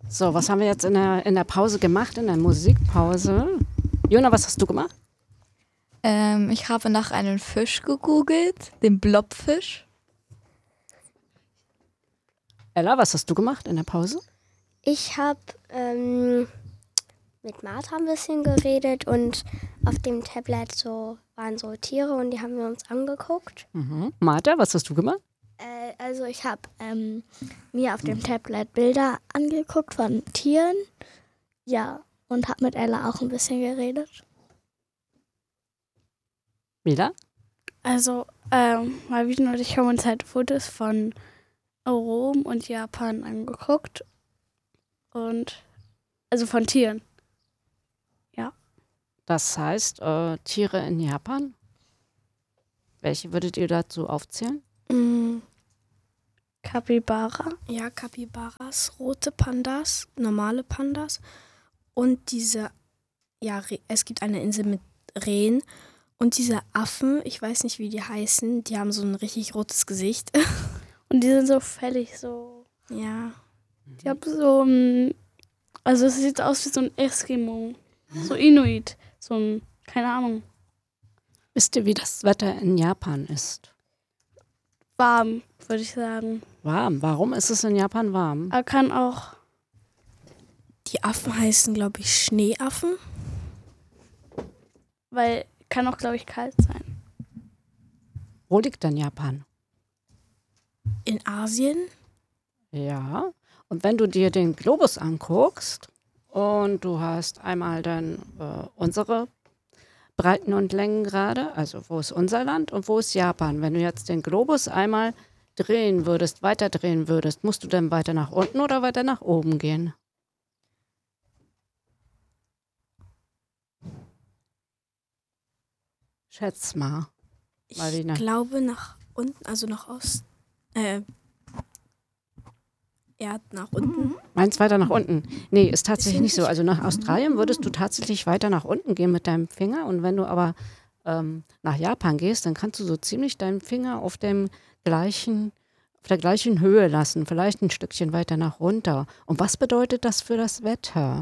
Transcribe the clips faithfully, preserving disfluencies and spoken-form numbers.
So, was haben wir jetzt in der, in der Pause gemacht, in der Musikpause? Jona, was hast du gemacht? Ähm, ich habe nach einem Fisch gegoogelt, dem Blobfisch. Ella, was hast du gemacht in der Pause? Ich habe ähm, mit Martha ein bisschen geredet und auf dem Tablet so waren so Tiere und die haben wir uns angeguckt. Mhm. Martha, was hast du gemacht? Äh, also ich habe ähm, mir auf dem Tablet Bilder angeguckt von Tieren. Ja, und habe mit Ella auch ein bisschen geredet. Mila? Also, ähm, Marvin und ich haben uns halt Fotos von Rom und Japan angeguckt. Und, also von Tieren. Ja. Das heißt, äh, Tiere in Japan? Welche würdet ihr dazu aufzählen? Mm, Capybara. Ja, Capybaras, rote Pandas, normale Pandas und diese, ja, Re- es gibt eine Insel mit Rehen und diese Affen, ich weiß nicht, wie die heißen, die haben so ein richtig rotes Gesicht. Und die sind so fällig, so. Ja, Ich habe so ein. Also, es sieht aus wie so ein Eskimo. So Inuit. So ein. Keine Ahnung. Wisst ihr, wie das Wetter in Japan ist? Warm, würde ich sagen. Warm. Warum ist es in Japan warm? Aber kann auch. die Affen heißen, glaube ich, Schneeaffen. Weil. Kann auch, glaube ich, kalt sein. Wo liegt denn Japan? In Asien. Ja. Und wenn du dir den Globus anguckst und du hast einmal dann äh, unsere Breiten und Längengrade, also wo ist unser Land und wo ist Japan? Wenn du jetzt den Globus einmal drehen würdest, weiter drehen würdest, musst du dann weiter nach unten oder weiter nach oben gehen? Schätz mal. Ich Marlene. glaube nach unten, also nach Osten. Äh, ja, nach unten. Meins weiter nach unten. Nee, ist tatsächlich Ist nicht so. nicht- Also nach Australien würdest du tatsächlich weiter nach unten gehen mit deinem Finger. Und wenn du aber ähm, nach Japan gehst, dann kannst du so ziemlich deinen Finger auf dem gleichen, auf der gleichen Höhe lassen. Vielleicht ein Stückchen weiter nach runter. Und was bedeutet das für das Wetter?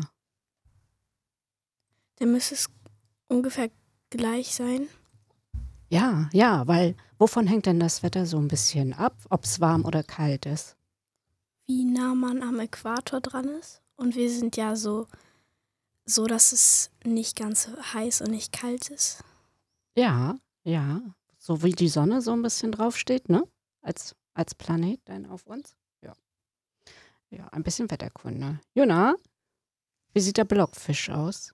Dann müsste es ungefähr gleich sein. Ja, ja, weil wovon hängt denn das Wetter so ein bisschen ab, ob es warm oder kalt ist? Wie nah man am Äquator dran ist. Und wir sind ja so, so, dass es nicht ganz heiß und nicht kalt ist. Ja, ja. So wie die Sonne so ein bisschen draufsteht, ne? Als, als Planet dann auf uns. Ja. Ja, ein bisschen Wetterkunde. Jona, wie sieht der Blockfisch aus?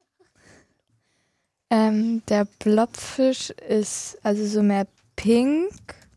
Ähm, der Blobfisch ist also so mehr pink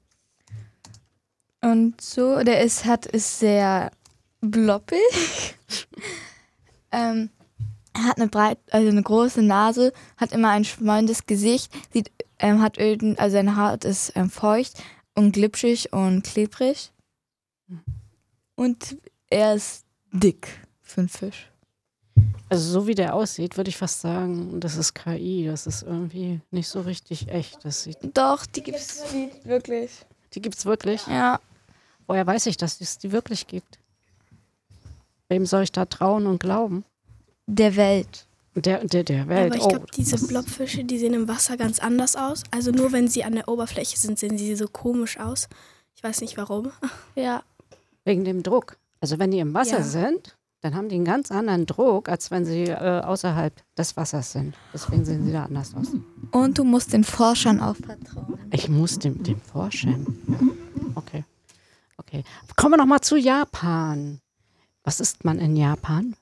und so. Der ist hat ist sehr bloppig. ähm, er hat eine breit, also eine große Nase, hat immer ein schmollendes Gesicht, sieht, ähm, hat Öden, also seine Haut ist ähm, feucht und glitschig und klebrig. Und er ist dick für einen Fisch. Also so wie der aussieht, würde ich fast sagen, das ist K I. Das ist irgendwie nicht so richtig echt. Das sieht, Doch, die gibt's wirklich. die gibt's wirklich? Ja. Woher weiß ich, dass es die wirklich gibt? Wem soll ich da trauen und glauben? Der Welt. Der, der, der Welt. Aber ich Oh, glaube, diese das- Blobfische, die sehen im Wasser ganz anders aus. Also nur wenn sie an der Oberfläche sind, sehen sie so komisch aus. Ich weiß nicht warum. Ja. Wegen dem Druck. Also wenn die im Wasser Ja. sind, dann haben die einen ganz anderen Druck, als wenn sie äh, außerhalb des Wassers sind. Deswegen sehen sie da anders aus. Und du musst den Forschern auch vertrauen. Ich muss dem, dem forschen. Ja. Okay. Okay. Kommen wir noch mal zu Japan. Was isst man in Japan?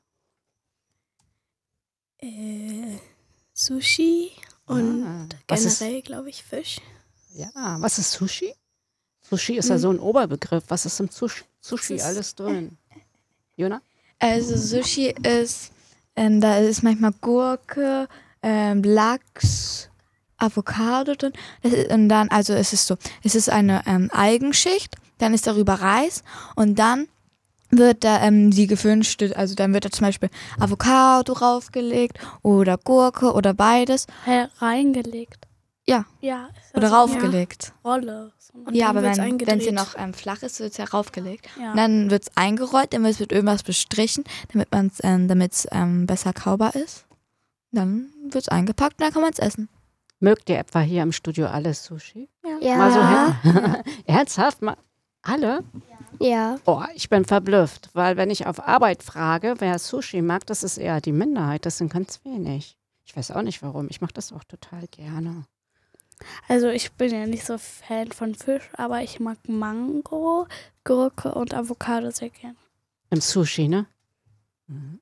Äh, Sushi und Ah, was ist- generell, glaube ich, Fisch. Ja, was ist Sushi? Sushi ist ja so ein Oberbegriff. Was ist im Sushi, Sushi Das ist- alles drin? Jona? Also Sushi ist, ähm, da ist manchmal Gurke, ähm, Lachs, Avocado drin. Das ist, und dann, also es ist so, es ist eine ähm, Algenschicht, dann ist darüber Reis und dann wird da ähm, die gewünschte, also dann wird da zum Beispiel Avocado draufgelegt oder Gurke oder beides. Hereingelegt. Ja. Ja. Ist Oder also raufgelegt. eine Rolle. So eine- Und Ja, dann aber wird's wenn eingedreht. es ja noch ähm, flach ist, wird es ja raufgelegt. Ja. Und dann wird es eingerollt, dann wird es mit irgendwas bestrichen, damit man es ähm, damit's, ähm, besser kaubar ist. Dann wird es eingepackt und dann kann man es essen. Mögt ihr etwa hier im Studio alle Sushi? Ja. Mal so hin. Ernsthaft? Mal alle? Ja. Oh, ich bin verblüfft, weil wenn ich auf Arbeit frage, wer Sushi mag, das ist eher die Minderheit. Das sind ganz wenig. Ich weiß auch nicht warum. Ich mache das auch total gerne. Also ich bin ja nicht so Fan von Fisch, aber ich mag Mango, Gurke und Avocado sehr gerne. Im Sushi, ne? Mhm.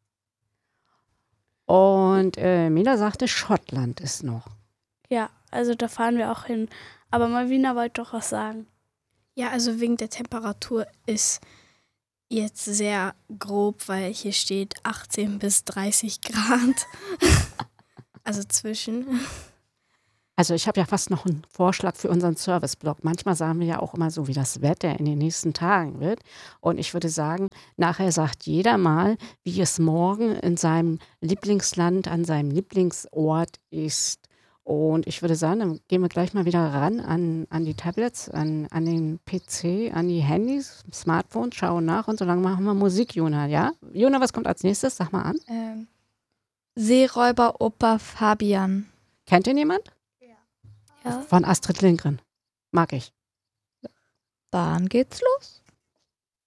Und äh, Mila sagte, Schottland ist noch. Ja, also da fahren wir auch hin. Aber Malvina wollte doch was sagen. Ja, also wegen der Temperatur ist jetzt sehr grob, weil hier steht achtzehn bis dreißig Grad. Also zwischen. Also ich habe ja fast noch einen Vorschlag für unseren Serviceblog. Manchmal sagen wir ja auch immer so, wie das Wetter in den nächsten Tagen wird. Und ich würde sagen, nachher sagt jeder mal, wie es morgen in seinem Lieblingsland, an seinem Lieblingsort ist. Und ich würde sagen, dann gehen wir gleich mal wieder ran an, an die Tablets, an, an den P C, an die Handys, Smartphones, schauen nach und so lange machen wir Musik, Jona, ja? Jona, was kommt als nächstes? Sag mal an. Ähm, Seeräuber Opa Fabian. Kennt ihn jemand? Ja. Von Astrid Lindgren. Mag ich. Dann geht's los.